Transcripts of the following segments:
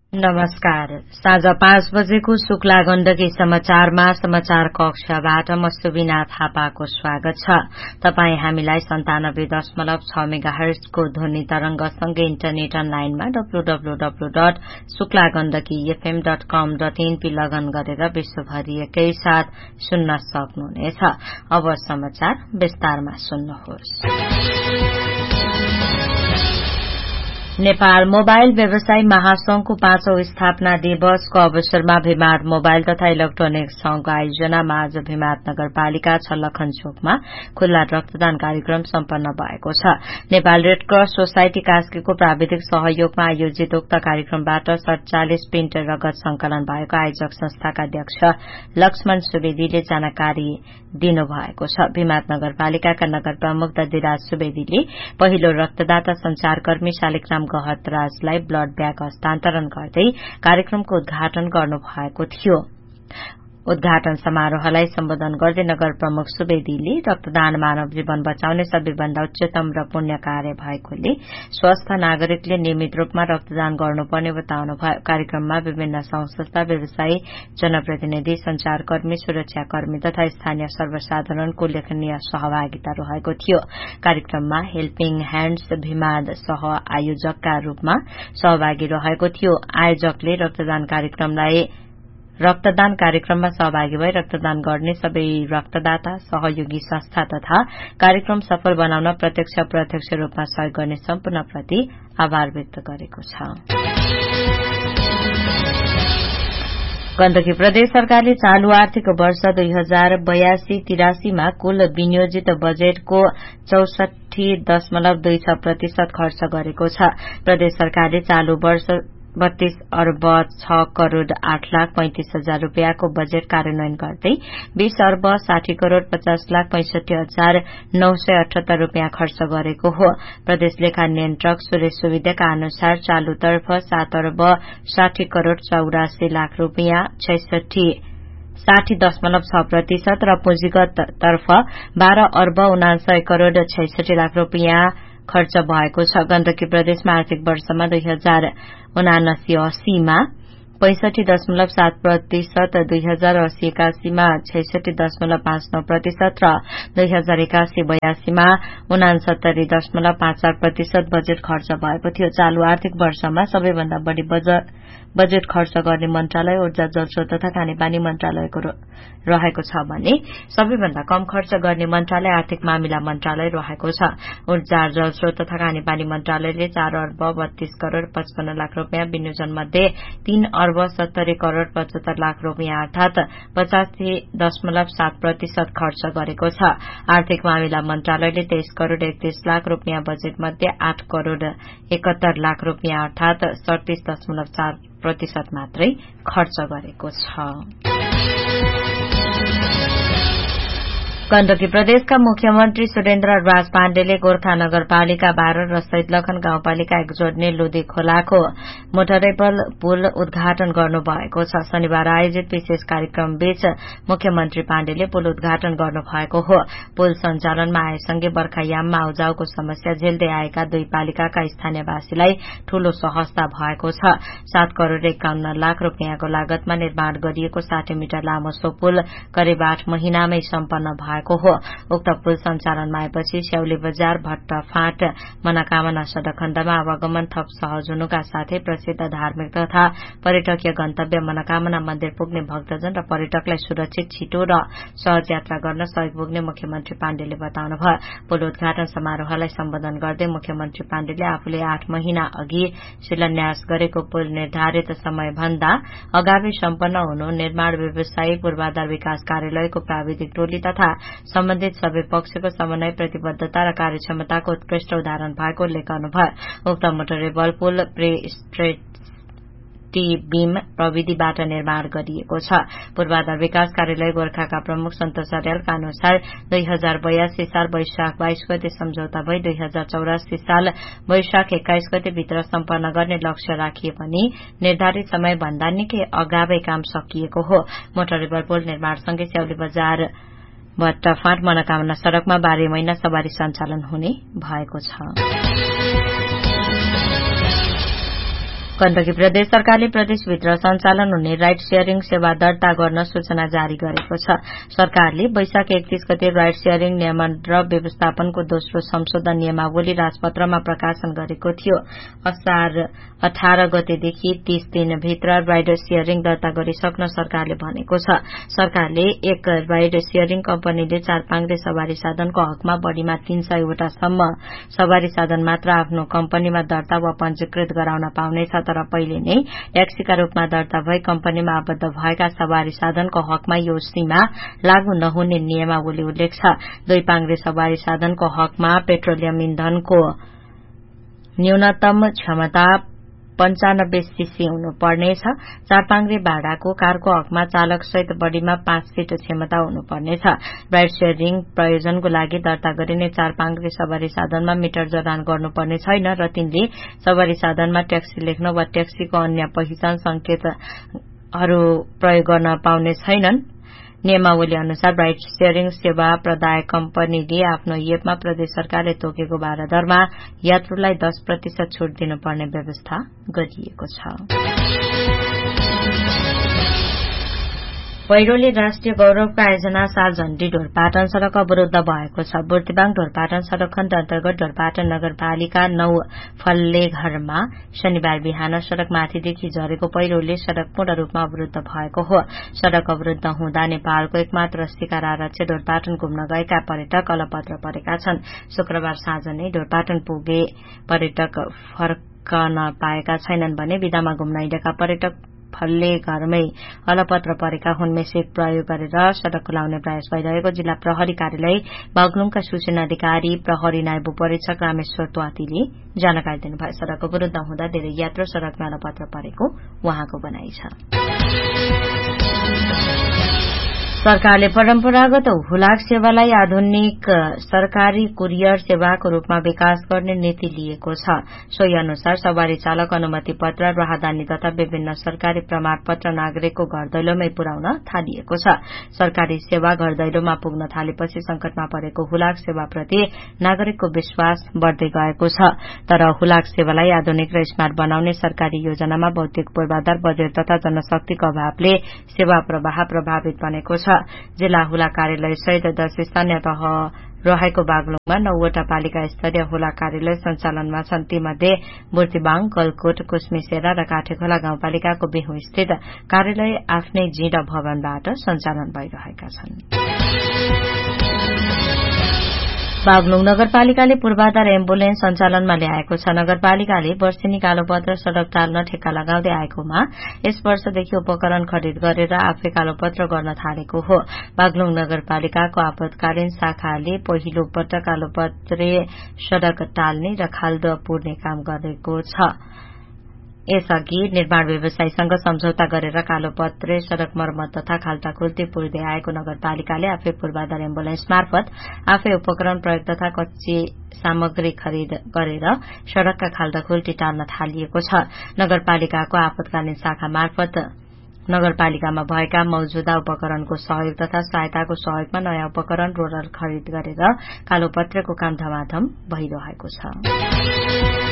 नमस्कार। साँझ 5 बजेको शुक्ला गण्डकी समाचारमा समाचार कक्षबाट म सुबिना थापाको स्वागत छ। तपाई हामीलाई 97.6 मेगाहर्जको ध्वनि तरंगसँगै इन्टरनेट अनलाइनमा www.शुक्लागण्डकीfm.com.in लगन गरेर विश्वभरि एकै साथ सुन्न सक्नुहुनेछ। अब समाचार विस्तारमा सुन्नुहोस्। नेपाल मोबाइल व्यवसायी महासंघको 5औं स्थापना दिवसको अवसरमा भिमाद मोबाइल तथा इलेक्ट्रोनिक्स संघको आयोजनामा आज भिमाद नगरपालिका छल्लखनचोकमा खुल्ला रक्तदान कार्यक्रम सम्पन्न भएको छ। नेपाल रेड क्रस सोसाइटी कास्कीको प्राविधिक सहयोगमा आयोजित उक्त कार्यक्रमबाट 47 पिन्ट रगत संकलन भएको आयोजक संस्थाका अध्यक्ष लक्ष्मण सुवेदीले जानकारी दिनुभएको छ। भिमाद नगरपालिकाका नगर प्रमुख दधिराज सुवेदीले पहिलो रक्तदाता संचारकर्मी शालिग्राम गहतराजलाई ब्लड ब्याग हस्तान्तरण गर्दै कार्यक्रमको उद्घाटन गर्नुभएको थियो। उद्घाटन समारोहलाई सम्बोधन गर्दै नगर प्रमुख सुवेदीले रक्तदान मानव जीवन बचाउने सबैभन्दा उच्चतम र पुण्य कार्य भएकोले स्वस्थ नागरिकले नियमित रूपमा रक्तदान गर्नुपर्ने बताउनुभयो। कार्यक्रममा विभिन्न संस्था, व्यवसायी, जनप्रतिनिधि, संचारकर्मी, सुरक्षाकर्मी तथा स्थानीय सर्वसाधारणको उल्लेखनीय सहभागिता रहेको थियो। कार्यक्रममा हेल्पिङ ह्याण्ड्स भिमाद सह आयोजकका रूपमा सहभागी रहेको थियो। आयोजकले रक्तदान कार्यक्रममा सहभागी भई रक्तदान गर्ने सबै रक्तदाता, सहयोगी संस्था तथा कार्यक्रम सफल बनाउन प्रत्यक्ष प्रत्यक्ष रूपमा सहयोग गर्ने सम्पूर्णप्रति आभार व्यक्त गरेको छ। गण्डकी प्रदेश सरकारले चालू आर्थिक वर्ष 2082-83 मा कुल विनियोजित बजेटको 64.26% खर्च गरेको छ। प्रदेश सरकारले चालू वर्ष 32 अर्ब 6 करोड़ 8 लाख 35 हजार रूपियाँको बजेट कार्यान्वयन गर्दै 20 अर्ब 60 करोड़ 50 लाख 65 हजार 978 रूपियाँ खर्च गरेको हो। प्रदेश लेखा नियन्त्रक सुरेश सुविद्याका अनुसार चालूतर्फ 7 अर्ब 60 करोड़ 84 लाख रूपियाँ 60.6% र पुँजीगत तर्फ 12 अर्ब 69 करोड़ 66 लाख रूपियाँ खर्च भएको छ। गण्डकी प्रदेशमा आर्थिक वर्षमा 2079-80 मा 65.7%, 2080-81 मा 66.59% र 2081-82 मा 69.54% बजेट खर्च भएको थियो। चालू आर्थिक वर्षमा सबैभन्दा बढ़ी बजेट खर्च गर्ने मन्त्रालय ऊर्जा, जलस्रोत तथा खानेपानी मन्त्रालयको रहेको छ भने सबैभन्दा कम खर्च गर्ने मन्त्रालय आर्थिक मामिला मन्त्रालय रहेको छ। ऊर्जा, जलस्रोत तथा खानेपानी मन्त्रालयले 4 अर्ब 32 करोड़ 55 लाख रूपियाँ विनियोजन मध्ये 3 अर्ब 70 करोड़ 75 लाख रूपियाँ अर्थात 85.7% खर्च गरेको छ। आर्थिक मामिला मन्त्रालयले 23 करोड़ 31 लाख रूपियाँ बजेट मध्ये 8 करोड़ 71 लाख रूपियाँ अर्थात 37.4% मात्रै खर्च गरेको छ। गण्डकी प्रदेशका मुख्यमन्त्री सुरेन्द्र राज पाण्डेले गोर्खा नगरपालिका 12 र सैदलखन गाउँपालिका 1 जोड्ने लोधी खोलाको मोटरेबल पुल उद्घाटन गर्नुभएको छ। शनिबार आयोजित विशेष कार्यक्रम बीच मुख्यमन्त्री पाण्डेले पुल उद्घाटन गर्नुभएको हो। पुल सञ्चालनमा आएसँगै बर्खायाममा आउजाउको समस्या झेल्दै आएका दुई पालिकाका स्थानीयवासीलाई ठूलो सहजता भएको छ। 7 करोड़ 51 लाख रूपियाँको लागतमा निर्माण गरिएको 60 मिटर लामो सो पुल करिब 8 महिनामै सम्पन्न भयो हो। उक्त पुल सञ्चालनमा आएपछि स्याउली बजार, भट्टफाँट, मनोकामना सड़क खण्डमा आवागमन थप सहज हुनुका साथै प्रसिद्ध धार्मिक तथा पर्यटकीय गन्तव्य मनोकामना मन्दिर पुग्ने भक्तजन र पर्यटकलाई सुरक्षित, छिटो र सहज यात्रा गर्न सहयोग पुग्ने मुख्यमन्त्री पाण्डेले बताउनुभयो। पुल उद्घाटन समारोहलाई सम्बोधन गर्दै मुख्यमन्त्री पाण्डेले आफूले 8 महिना अघि शिलान्यास गरेको पुल निर्धारित समयभन्दा अगावै सम्पन्न हुनु निर्माण व्यवसायी पूर्वाधार विकास कार्यालयको प्राविधिक टोली तथा सम्बन्धित सबै पक्षको समन्वय, प्रतिबद्धता र कार्यक्षमताको उत्कृष्ट उदाहरण भएको उल्लेख गर्नुभयो। उक्त मोटरेबल पुल बीम प्रविधिबाट निर्माण गरिएको छ। पूर्वाधार विकास कार्यालय गोर्खाका प्रमुख सन्तोष अर्यालका अनुसार 2082 साल वैशाख 22 गते सम्झौता भई 2084 साल वैशाख 21 गते भित्र सम्पन्न गर्ने लक्ष्य राखिए पनि निर्धारित समय भन्दा निकै अगावै काम सकिएको हो। मोटरेबल पुल निर्माणसँगै स्याउली बजार, भट्टफाँट, मनोकामना सड़कमा 12 महिना सवारी सञ्चालन हुने भएको छ। गण्डकी प्रदेश सरकारले प्रदेशभित्र सञ्चालन हुने राइड शेयरिङ सेवा दर्ता गर्न सूचना जारी गरेको छ। सरकारले वैशाख 31 गते राइड शेयरिङ नियमन र व्यवस्थापनको दोस्रो संशोधन नियमावली राजपत्रमा प्रकाशन गरेको थियो। असार 18 गतेदेखि 30 दिनभित्र राइड शेयरिङ दर्ता गरिसक्न सरकारले भनेको छ। सरकारले एक राइड शेयरिङ कम्पनीले 4 पाङ्ग्रे सवारी साधनको हकमा बढ़ीमा 300 वटा सम्म सवारी साधन मात्र आफ्नो कम्पनीमा दर्ता वा पञ्जीकृत गराउन पाउनेछ। तर पहिले नै ट्याक्सीका रूपमा दर्ता भई कम्पनीमा आबद्ध भएका सवारी साधनको हकमा यो सीमा लागू नहुने नियमावली उल्लेख छ। 2 पाङ्ग्रे सवारी साधनको हकमा पेट्रोलियम इन्धनको न्यूनतम क्षमता 95 सीसी हुनुपर्नेछ। 4 पाङ्ग्रे भाडाको कारको हकमा चालक सहित बढ़ीमा 5 सीट क्षमता हुनुपर्नेछ। राइड शेयरिङ प्रयोजनको लागि दर्ता गरिने 4 पाङ्ग्रे सवारी साधनमा मिटर जडान गर्नुपर्ने छैन र तिनले सवारी साधनमा ट्याक्सी लेख्न वा ट्याक्सीको अन्य पहिचान संकेतहरू प्रयोग गर्न पाउने छैनन्। नियमावली अनुसार राइड शेयरिङ सेवा प्रदायक कम्पनीले आफ्नो एपमा प्रदेश सरकारले तोकेको भाडा दरमा यात्रुलाई 10% छूट दिनुपर्ने व्यवस्था गरिएको छ। पहिरोले राष्ट्रिय गौरवको आयोजना साल झण्डी ढोरपाटन सड़क अवरूद्ध भएको छ। बुर्तिवाङ ढोरपाटन सड़क खण्ड अन्तर्गत ढोरपाटन नगरपालिका 9 फल्लेघरमा शनिबार बिहान सड़क माथिदेखि झरेको पहिरोले सड़क पूर्ण रूपमा अवरूद्ध भएको हो। सड़क अवरूद्ध हुँदा नेपालको एकमात्र शिकार आरक्ष ढोरपाटन घुम्न गएका पर्यटक अलपत्र परेका छन्। शुक्रबार साँझ नै ढोरपाटन पुगे पर्यटक फर्कन पाएका छैनन् भने विदामा घुम्न हिँडेका पर्यटक फल्ले घरमै अलपत्र परेका हुन्। मेसिक प्रयोग गरेर सड़क खुलाउने प्रयास भइरहेको जिल्ला प्रहरी कार्यालय बागलुङका सूचना अधिकारी प्रहरी नायब परीक्षक रामेश्वर त्वातीले जानकारी दिनुभयो। सड़क अवरूद्ध हुँदा धेरै यात्रु सड़कमा अलपत्र परेको उहाँको भनाइ छ। सरकारले परम्परागत हुलाक सेवालाई आधुनिक सरकारी कुरियर सेवाको रूपमा विकास गर्ने नीति लिएको छ। सोही अनुसार सवारी चालक अनुमति पत्र, राहदानी तथा विभिन्न सरकारी प्रमाणपत्र नागरिकको घर दैलोमै पुर्याउन थालिएको छ। सरकारी सेवा घर दैलोमा पुग्न थालेपछि संकटमा परेको हुलाक सेवाप्रति नागरिकको विश्वास बढ़दै गएको छ। तर हुलाक सेवालाई आधुनिक र स्मार्ट बनाउने सरकारी योजनामा भौतिक पूर्वाधार, बजेट तथा जनशक्तिको अभावले सेवा प्रवाह प्रभावित बनेको छ। जिल्ला हुला कार्यालय सहित 10 स्थानीय तह रहेको बागलुङमा 9 वटा पालिका स्तरीय हुला कार्यालय सञ्चालनमा छन्। तीमध्ये बुर्तिवाङ, गलकोट, कुस्मिसेरा र काठेखोला गाउँपालिकाको बिहु स्थित कार्यालय आफ्नै जीर्ण भवनबाट सञ्चालन भइरहेका छन्। बागलुङ नगरपालिकाले पूर्वाधार एम्बुलेन्स सञ्चालनमा ल्याएको छ। नगरपालिकाले वर्षेनी कालोपत्र सड़क टाल्न ठेक्का लगाउँदै आएकोमा यस वर्षदेखि उपकरण खरिद गरेर आफै कालोपत्र गर्न थालेको हो। बागलुङ नगरपालिकाको आपतकालीन शाखाले पहिलो पटक कालोपत्रे सड़क टाल्ने र खाल्डो पुर्ने काम गरेको छ। यसअघि निर्माण व्यवसायीसँग सम्झौता गरेर कालोपत्रे सड़क मर्मत तथा खाल्टाखुल्ती पुर्दै आएको नगरपालिकाले आफै पूर्वाधार एम्बुलेन्स मार्फत आफै उपकरण प्रयोग तथा कच्ची सामग्री खरिद गरेर सड़कका खाल्टाखुल्ती टाल्न थालिएको छ। नगरपालिकाको आपतकालीन शाखा मार्फत नगरपालिकामा भएका मौजूदा उपकरणको सहयोग तथा सहायताको सहयोगमा नयाँ उपकरण रोलर खरिद गरेर कालोपत्रेको काम धमाधम भइरहेको छ।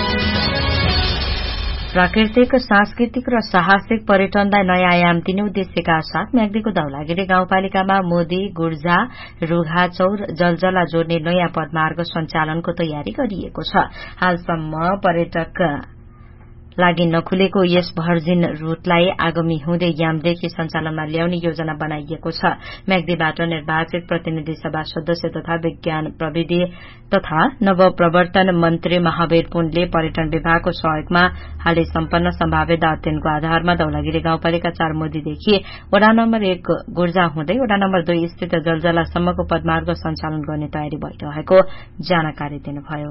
प्राकृतिक, सांस्कृतिक र साहसिक पर्यटनलाई नयाँ आयाम दिने उद्देश्यका साथ म्याग्दीको धौलागिरी गाउँपालिकामा मोदी, गुर्जा, रुघाचौर, जलजला जोड्ने नयाँ पदमार्ग सञ्चालनको तयारी गरिएको छ। हालसम्म पर्यटक लागि नखुलेको यस भर्जिन रूटलाई आगामी हुँदै यामदेखि सञ्चालनमा ल्याउने योजना बनाइएको छ। म्याग्दीबाट निर्वाचित प्रतिनिधि सभा सदस्य तथा विज्ञान प्रविधि तथा नवप्रवर्तन मन्त्री महावीर पुनले पर्यटन विभागको सहयोगमा हालै सम्पन्न सम्भाव्यता अध्ययनको आधारमा धौलागिरी गाउँपालिका 4 मोदीदेखि वडा नम्बर 1 गुर्जा हुँदै वडा नम्बर 2 स्थित जलजलासम्मको पदमार्ग सञ्चालन गर्ने तयारी भइरहेको जानकारी दिनुभयो।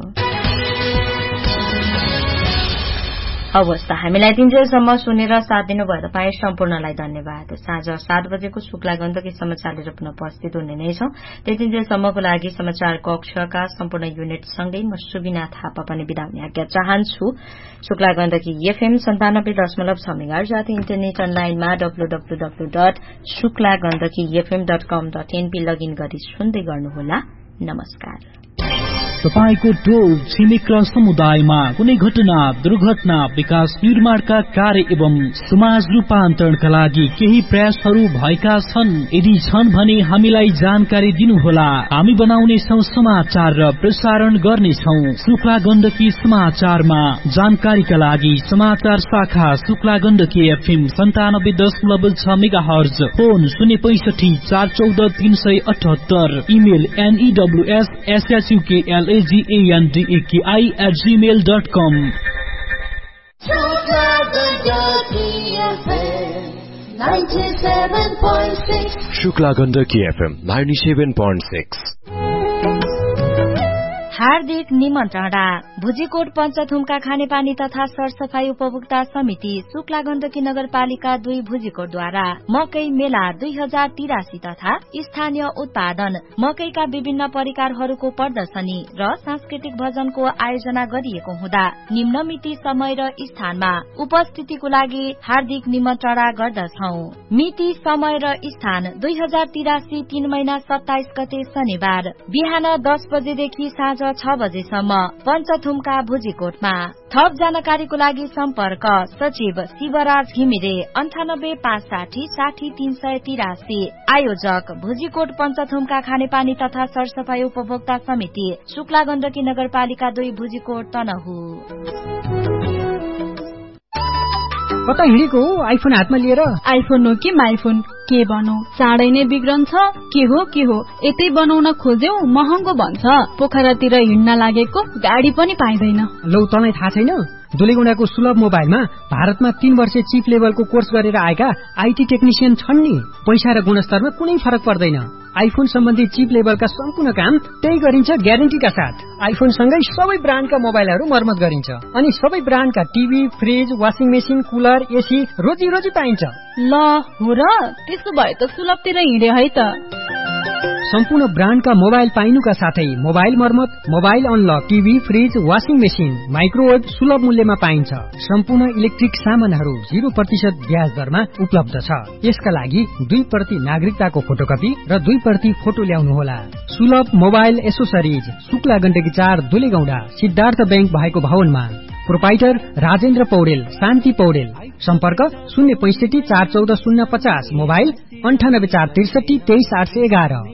हवस् त, हामीलाई 3 जेलसम्म सुनेर साथ दिनुभयो तपाईँ सम्पूर्णलाई धन्यवाद। साँझ 7 बजेको शुक्ला गण्डकी समाचार लिएर पुनः उपस्थित हुने नै छौं। त्यति जेलसम्मको लागि समाचार कक्षका सम्पूर्ण युनिटसँगै म सुबिना थापा पनि बिदा हुने आज्ञा चाहन्छु। शुक्ला गण्डकी एफएम 97.6 मेगाहर्ज साथै इन्टरनेट अनलाइनमा www.shuklagandakifm.com.np लगइन गरी सुन्दै गर्नुहोला। नमस्कार। तपाईको टोल छिमेक र समुदायमा कुनै घटना दुर्घटना विकास निर्माणका कार्य एवं समाज रूपान्तरणका लागि केही प्रयासहरू भएका छन्? यदि छन् भने हामीलाई जानकारी दिनुहोला। हामी बनाउनेछौं समाचार र प्रसारण गर्नेछौं शुक्ला गण्डकी समाचारमा। जानकारीका लागि समाचार शाखा Shukla Gandaki FM 97.6 megahertz, phone 065 414 378, email news@suklandaki@gmail.com। Shukla Gandaki FM 97.6। हार्दिक निमन्त्रणा। भुजीकोट पञ्चथुमका खानेपानी तथा सरसफाई उपभोक्ता समिति शुक्ला गण्डकी नगरपालिका 2 भुजीकोटद्वारा मकै मेला 2083 तथा स्थानीय उत्पादन मकैका विभिन्न परिकारहरूको प्रदर्शनी र सांस्कृतिक भजनको आयोजना गरिएको हुँदा निम्न मिति, समय र स्थानमा उपस्थितिको लागि हार्दिक निमन्त्रणा गर्दछौ। मिति, समय र स्थान 2083 3 महिना 27 गते शनिबार बिहान 10 बजेदेखि साँझ 6 बजेसम्म पञ्चथुमका भुजीकोटमा। थप जानकारीको लागि सम्पर्क सचिव शिवराज घिमिरे 98 560 60 383। आयोजक भुजीकोट पञ्चथुमका खानेपानी तथा सरसफाई उपभोक्ता समिति शुक्ला गण्डकी नगरपालिका 2 भुजीकोट तनहु। कता हिँडेको आइफोन हातमा लिएर? आइफोन हो कि माइफोन, के भनौ, चाँडै नै बिग्रन्छ। के हो यतै बनाउन खोज्यौ महँगो भन्छ। पोखरातिर हिँड्न लागेको गाडी पनि पाइँदैन। लौ, तँलाई थाहा छैन? दुलेगौंडाको सुलभ मोबाइलमा भारतमा 3 वर्ष चिप लेभलको कोर्स गरेर आएका आईटी टेक्निशियन छन् नि। पैसा र गुणस्तरमा कुनै फरक पर्दैन। आइफोन सम्बन्धी चिप लेभलका सम्पूर्ण काम त्यही गरिन्छ ग्यारेन्टीका साथ। आइफोन सँगै सबै ब्रान्डका मोबाइलहरू मर्मत गरिन्छ अनि सबै ब्रान्डका TV, fridge, washing machine, cooler, AC रोजी पाइन्छ। ल हो र, त्यसो भए त सुलभतिर हिँडे है त। सम्पूर्ण ब्रान्डका मोबाइल पाइनुका साथै मोबाइल मर्मत, mobile unlock, TV, fridge, washing machine, microwave सुलभ मूल्यमा पाइन्छ। सम्पूर्ण इलेक्ट्रिक सामानहरू 0% ब्याज दरमा उपलब्ध छ। यसका लागि 2% नागरिकताको फोटोकपी र 2% फोटो ल्याउनुहोला। सुलभ mobile accessories, Shukla Gandaki 4 Dulegaunda, Siddhartha bank भएको भवनमा। प्रोपाइटर राजेन्द्र पौडेल, शान्ति पौडेल। सम्पर्क 065 414 050, मोबाइल 98 463 23 811।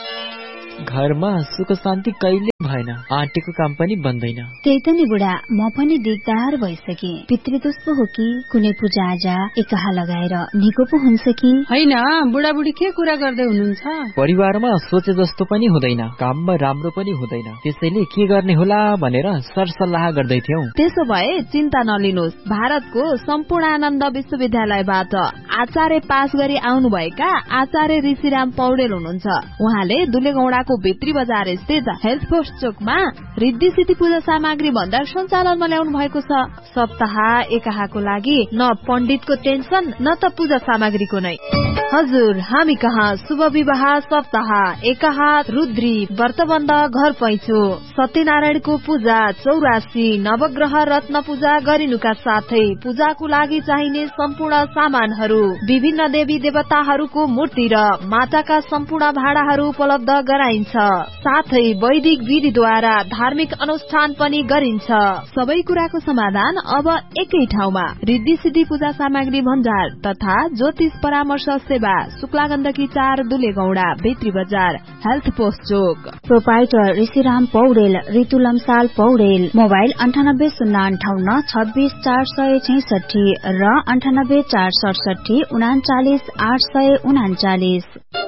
घरमा सुख शान्ति कहिले भएन, आँटेको काम पनि बन्दैन। त्यही त नि बुढा, म पनि दिगदार भइसके। पितृदोष पो हो कि कुनै पूजा आजा एकाहा लगाएर निको पो हुन्छ कि हैन? बुढाबुढी के कुरा गर्दै हुनुहुन्छ? परिवारमा सोचे जस्तो पनि हुँदैन, काममा राम्रो पनि हुँदैन, त्यसैले के गर्ने होला भनेर सरसल्लाह गर्दै थियौं। त्यसो भए चिन्ता नलिनुहोस्, भारतको सम्पूर्णानन्द विश्वविद्यालयबाट आचार्य पास गरी आउनुभएका आचार्य ऋषिराम पौडेल हुनुहुन्छ। उहाँले दुलेगौंडाको भित्री बजार स्थित हेल्थ पोस्ट चोकमा रिद्धि सिद्धि पूजा सामग्री भण्डार सञ्चालनमा ल्याउनु भएको छ। सप्ताह एकाहाको लागि न पण्डितको टेन्सन न त पूजा सामग्रीको नै। हजुर, हामी कहाँ शुभ विवाह, सप्ताह एकाहा, रुद्री, व्रतबन्ध, घर पैँचो, सत्यनारायणको पूजा, 84, नवग्रह रत्न पूजा गरिनुका साथै पूजाको लागि चाहिने सम्पूर्ण सामानहरू, विभिन्न देवी देवताहरूको मूर्ति र माटाका सम्पूर्ण भाँडाहरू उपलब्ध गराइन्छ। साथै वैदिक विधिद्वारा धार्मिक अनुष्ठान पनि गरिन्छ। सबै कुराको समाधान अब एकै ठाउँमा। रिद्धि सिद्धि पूजा सामग्री भण्डार तथा ज्योतिष परामर्श सेवा, शुक्ला गण्डकी 4 दुलेगौंडा, भित्री बजार, हेल्थ पोस्ट चोक। प्रोपाइटर ऋषिराम पौडेल, ऋतु लम्साल पौडेल। मोबाइल 98 058 26 466 र 98 467 39 839।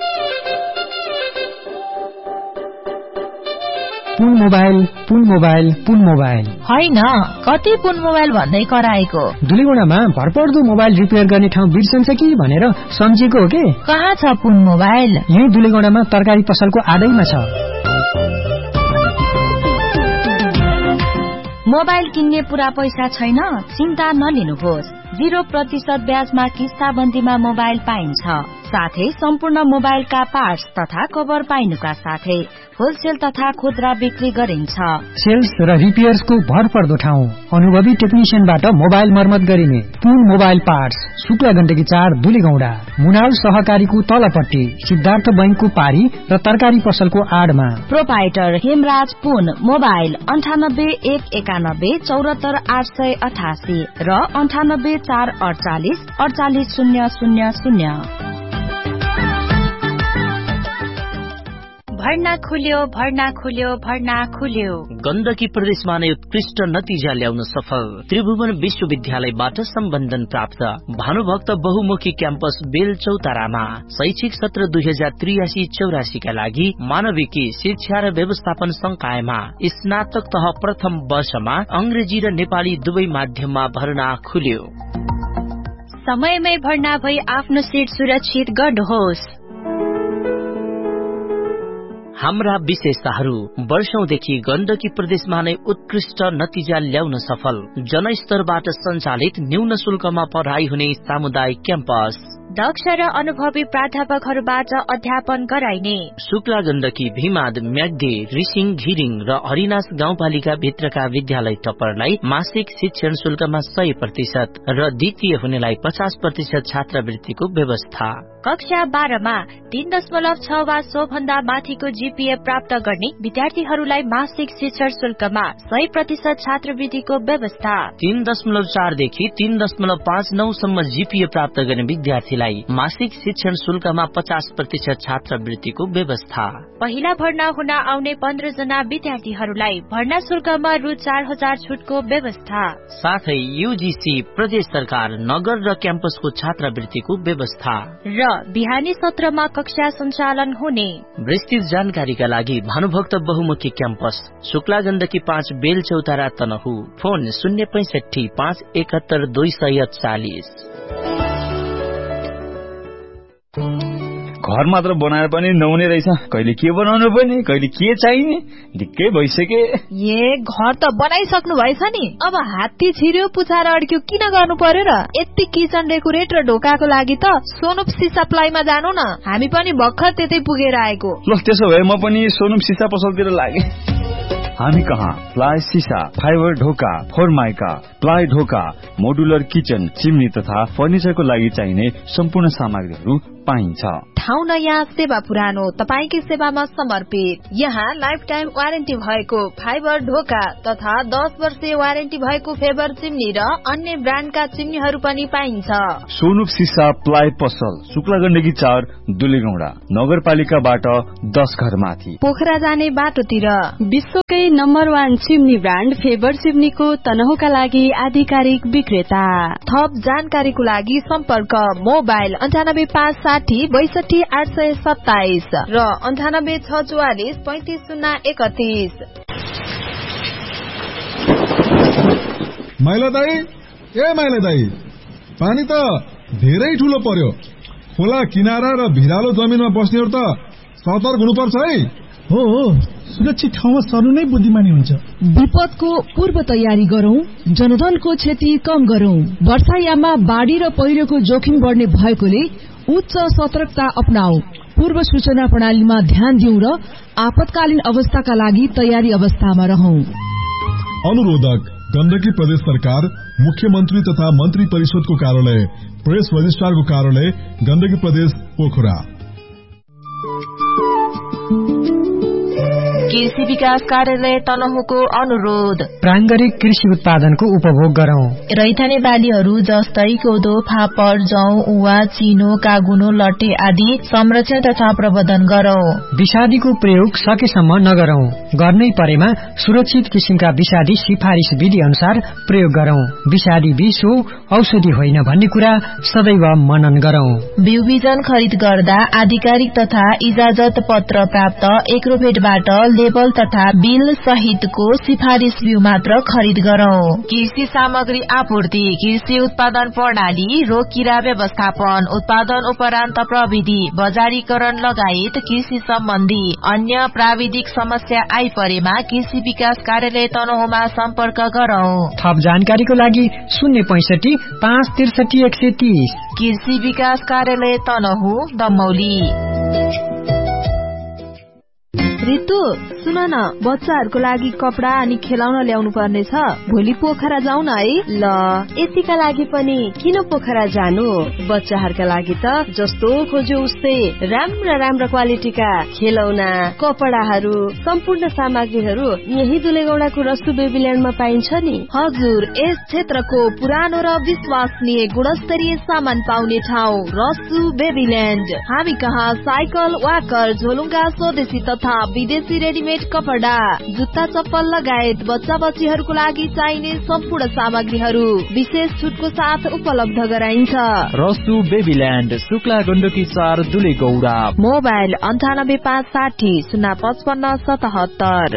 पुन मोबाइल हैन, कति पुन मोबाइल भन्दै कराएको? दुलेगौंडामा भरपर्दो मोबाइल रिपेयर गर्ने ठाउँ बिर्सन्छ कि भनेर सम्झेको हो के? कहाँ छ पुन मोबाइल? यही दुलेगौंडामा तरकारी पसलको आडैमा छ। मोबाइल किन्ने पूरा पैसा छैन? चिन्ता नलिनुहोस्, 0% ब्याजमा किस्ताबन्दीमा मोबाइल पाइन्छ। साथै सम्पूर्ण मोबाइलका पार्ट्स तथा कभर पाइनुका साथै होलसेल तथा खुद्रा बिक्री गरिन्छ। सेल्स र रिपेयर्सको भरपर्दो ठाउँ, अनुभवी टेक्निशियनबाट मोबाइल मर्मत गरिने। पुन मोबाइल पार्ट्स, शुक्ला गण्डकी 4 दुलीगौंडा, मुनाल सहकारीको तलपट्टि, सिद्धार्थ बैंकको पारी र तरकारी पसलको आडमा। प्रोपाइटर हेमराज पुन, मोबाइल 98 191 74 888 र 98 448 48 000। भर्ना खुल्यो। गण्डकी प्रदेशमा नै उत्कृष्ट नतिजा ल्याउन सफल त्रिभुवन विश्वविद्यालयबाट सम्बन्धन प्राप्त भानुभक्त बहुमुखी क्याम्पस बेलचौतारामा शैक्षिक सत्र 2083-84 का लागि मानविकी शिक्षा र व्यवस्थापन संकायमा स्नातक तह प्रथम वर्षमा अंग्रेजी र नेपाली दुवै माध्यममा भर्ना खुल्यो। समयमै भर्ना भई आफ्नो सिट सुरक्षित गर्नुहोस्। हाम्रा विशेषताहरू वर्षौंदेखि गण्डकी प्रदेशमा नै उत्कृष्ट नतिजा ल्याउन सफल जनस्तरबाट सञ्चालित न्यून शुल्कमा पढाइ हुने सामुदायिक क्याम्पस, दक्ष र अनुभवी प्राध्यापकहरूबाट अध्यापन गराइने शुक्ला गण्डकी, भीमाद, म्याग्दे, रिसिङ, घिरिङ र हरिनास गाउँपालिका भित्रका विद्यालय टप्परलाई मासिक शिक्षण शुल्कमा 100% र द्वितीय हुनेलाई 50% छात्रवृत्तिको व्यवस्था। कक्षा 12 मा 3.6 वा सो भन्दा माथिको जीपीए प्राप्त गर्ने विद्यार्थीहरूलाई मासिक शिक्षण शुल्कमा 100% छात्रवृत्तिको व्यवस्था। 3.4 देखि 3.59 सम्म जीपीए प्राप्त गर्ने विद्यार्थीलाई मासिक शिक्षण शुल्कमा 50% छात्रवृत्तिको व्यवस्था। पहिला भर्ना हुन आउने 15 जना विद्यार्थीहरूलाई भर्ना शुल्कमा रु 4000 छुटको व्यवस्था। साथै यूजीसी, प्रदेश सरकार, नगर र क्याम्पसको छात्रवृत्तिको व्यवस्था र बिहानी सत्रमा कक्षा सञ्चालन हुने। विस्तृत जानकारीका लागि भानुभक्त बहुमुखी क्याम्पस, शुक्ला गण्डकी 5 बेलचौतारा तनहु, फोन 065 571 240। घर मात्र बनाएर पनि नहुने रहेछ, कहिले के बनाउनु पर्ने, कहिले के चाहिने, ढिक्कै भइसके। घर त बनाइसक्नु भएछ नि, अब हात्ती छिर्यो पुछाएर अड्क्यो किन गर्नु पर्यो र? यति किचन डेकोरेट र ढोकाको लागि त सोनुप सिसा प्लाईमा जानु न, हामी पनि भर्खर त्यतै पुगेर आएको। ल त्यसो भए म पनि सोनुप सिसा पसलतिर लागे। हामी कहाँ प्लाई सिसा, फाइबर ढोका, फोरमाइका, प्लाई ढोका, मोडुलर किचन, चिम्नी तथा फर्निचरको लागि चाहिने सम्पूर्ण सामग्रीहरू पाइन्छ। ठाउँ नयाँ, सेवा पुरानो, तपाईकै सेवामा समर्पित। यहाँ लाइफ टाइम वारेन्टी भएको फाइबर ढोका तथा 10 वर्षीय वारेन्टी भएको फेबर चिम्नी र अन्य ब्रान्डका चिम्नीहरू पनि पाइन्छ। सोनुप सिसा प्लाई पसल, शुक्ला गण्डकी 4 दुलीगौंडा, नगरपालिकाबाट 10 घर माथि, पोखरा जाने बाटोतिर। विश्वकै नम्बर 1 चिम्नी ब्रान्ड फेबर चिम्नीको तनहुका लागि आधिकारिक विक्रेता। थप जानकारीको लागि सम्पर्क मोबाइल 98 560 62 827 र 98 644 35 031। माइला दाई, पानी त धेरै ठूलो पर्यो। खोला किनारा र भिरालो जमिनमा बस्नेहरू त सतर्क हुनुपर्छ है। हो, सुरक्षित ठाउँमा सर्नु नै बुद्धिमानी हुन्छ। विपदको पूर्व तयारी गरौं, जनधनको क्षति कम गरौं। वर्षायाममा बाढ़ी र पहिरोको जोखिम बढ्ने भएकोले उच्च सतर्कता अपनाऊ। पूर्व सूचना प्रणालीमा ध्यान दिउँ र आपतकालीन अवस्थाका लागि तयारी अवस्थामा रहौं। अनुरोधक गण्डकी प्रदेश सरकार, मुख्यमन्त्री तथा मन्त्री परिषदको कार्यालय, प्रेस रजिस्ट्रारको कार्यालय, गण्डकी प्रदेश पोखरा। कृषि विकास कार्यालय तनहुको अनुरोध। प्राङ्गरिक कृषि उत्पादनको उपभोग गरौं। रैथाने बालीहरू जस्तै कोदो, फापर, जौ, उवा, चिनो, कागुनो, लट्टे आदि संरक्षण तथा प्रबन्धन गरौं। विषादीको प्रयोग सकेसम्म नगरौं। गर्नै परेमा सुरक्षित किसिमका विषादी सिफारिस विधि अनुसार प्रयोग गरौं। विषादी विष हो, औषधि होइन भन्ने कुरा सदैव मनन गरौं। बिउ बिजन खरिद गर्दा आधिकारिक तथा इजाजत पत्र प्राप्त एग्रोभेटबाट लेबल तथा बिल सहितको सिफारिस बिउ मात्र खरिद गरौं। कृषि सामग्री आपूर्ति, कृषि उत्पादन प्रणाली, रोग किरा व्यवस्थापन, उत्पादन उपरान्त प्रविधि, बजारीकरण लगायत कृषि सम्बन्धी अन्य प्राविधिक समस्या आइपरेमा कृषि विकास कार्यालय तनहुँमा सम्पर्क गरौं। थप जानकारीको लागि 065 563 130। कृषि विकास कार्यालय तनहुँ, दमौली। रितु सुन न, बच्चाहरूको लागि कपडा अनि खेलाउन ल्याउनु पर्ने छ। भोलि पोखरा जाउँ न है। ल, यतिका लागि पनि किन पोखरा जानु? बच्चाहरूका लागि त जस्तो खोज्यो उस्तै राम्रा राम्रा क्वालिटीका खेलौना, कपडाहरू, सम्पूर्ण सामग्रीहरू यही दुलेगौडाको रस्तु बेबील्यान्डमा पाइन्छ नि। हजुर, यस क्षेत्रको पुरानो र विश्वसनीय गुणस्तरीय सामान पाउने ठाउँ रस्तु बेबील्यान्ड। हामी कहाँ साइकल, वाकर, झोलुङ्गा, स्वदेशी तथा विदेशी रेडिमेड कपडा, जुत्ता, चप्पल लगायत बच्चा बच्चीहरूको लागि चाहिने सम्पूर्ण सामग्रीहरू विशेष छुटको साथ उपलब्ध गराइन्छ। रस्तु बेबील्यान्ड, शुक्ला गण्डकी 4, दुलेगौडा। मोबाइल 98560 055 77।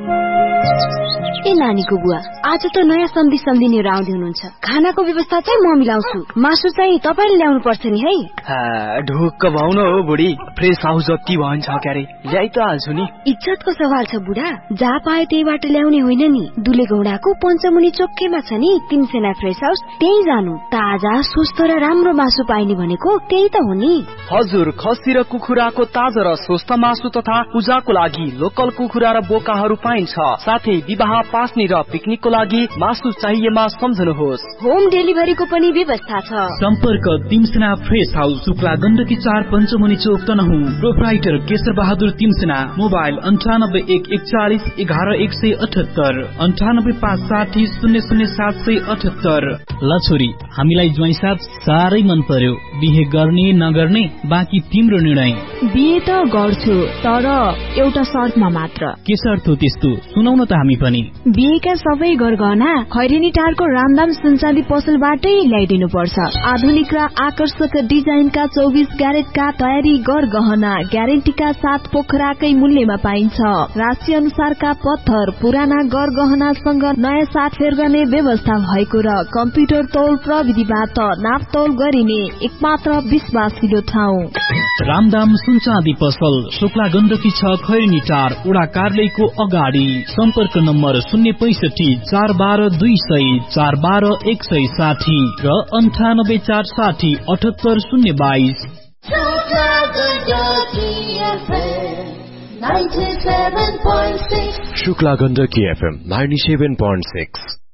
ए नानीको बुवा, आज त नयाँ सम्धी सम्धिनीहरू आउँदै हुनुहुन्छ। खानाको व्यवस्था चाहिँ म मिलाउँछु, मासु चाहिँ तपाईले ल्याउनु पर्छ नि है। ढुक्क भाउन हो बुढी, फ्रेस हाउस जति भन्छ क्यारे ल्याइ त हाल्छु नि। इज्जतको सवाल छ बुढा, जहाँ पायो त्यहीबाट ल्याउने होइन नि। दुलेगौडाको पञ्चमुनि चोकैमा छ नि तिमसेना फ्रेस हाउस, त्यही जानु। ताजा, स्वस्थ र राम्रो मासु पाइने भनेको त्यही त हो नि। हजुर, खसी र कुखुराको ताजा र स्वस्थ मासु तथा पूजाको लागि लोकल कुखुरा र बोकाहरू पाइन्छ। साथै विवाह, पास्नी र पिकनिकको लागि मासु चाहिएमा सम्झनुहोस्। होम डेलिभरीको पनि व्यवस्था छ। सम्पर्क तिमसेना फ्रेस हाउस, शुक्ला गण्डकी 4, पञ्चमुनि चोक, तनहुँ। प्रोप्राइटर केशर बहादुर तिमसेना। मोबाइल 981441 11178, 9856 00778। ल छोरी, हामीलाई ज्वाइँ साथ साह्रै मन पर्यो। बिहे गर्ने नगर्ने बाँकी तिम्रो निर्णय। बिहे त गर्छु, तर एउटा शर्तमा मात्र। के शर्त हो त्यस्तो? सुनाउन त हामी पनि। बिहेका सबै गरगहना खैरेनी टारको रामदाम सुनचाँदी पसलबाटै ल्याइदिनु पर्छ। आधुनिक र आकर्षक डिजाइनका 24 क्यारेटका तयारी गरगहना ग्यारेन्टीका साथ पोखराकै मूल्यमा पाइन्छ। राशि अनुसारका पत्थर, पुराना गरगहनासँग नयाँ साटफेर गर्ने व्यवस्था भएको र कम्प्युटर तौल प्रविधिबाट नापतौल गरिने एकमात्र विश्वासिलो ठाउँ रामदाम सुनचाँदी पसल, शुक्ला गण्डकी 6, खैरेनी टार, वडा कार्यालयको अगाडि। सम्पर्क नम्बर 065 412 200 412 160 र 98 460 78 022। शुक्ला गण्डकी FM 97.6।